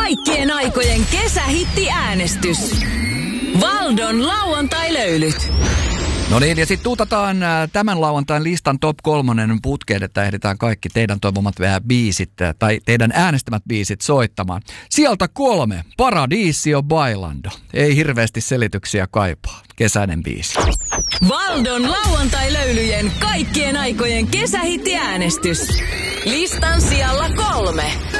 kaikkien aikojen kesähittiäänestys. Valdon lauantai-löylyt. No niin, ja sitten tuutataan tämän lauantain listan top 3 putkeen, että ehditään kaikki teidän toivomat biisit tai teidän äänestämät biisit soittamaan. Sieltä 3, Paradiisio Bailando. Ei hirveästi selityksiä kaipaa. Kesäinen biisi. Valdon lauantai-löylyjen kaikkien aikojen kesähittiäänestys. Listan sijalla 3.